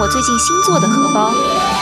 我最近新做的荷包。